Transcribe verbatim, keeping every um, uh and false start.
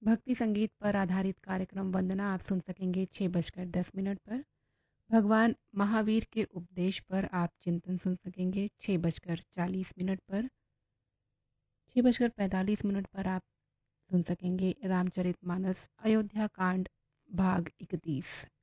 भक्ति संगीत पर आधारित कार्यक्रम वंदना आप सुन सकेंगे छः बजकर दस मिनट पर। भगवान महावीर के उपदेश पर आप चिंतन सुन सकेंगे छः बजकर चालीस मिनट पर। छः बजकर पैंतालीस मिनट पर आप सुन सकेंगे रामचरितमानस अयोध्या कांड भाग इकतीस।